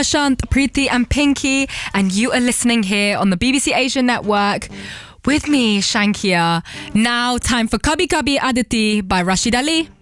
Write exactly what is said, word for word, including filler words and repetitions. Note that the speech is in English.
Shant, Preeti and Pinky, and you are listening here on the B B C Asia Network with me, Shankia. Now, time for Kabhi Kabhi Aditi by Rashid Ali.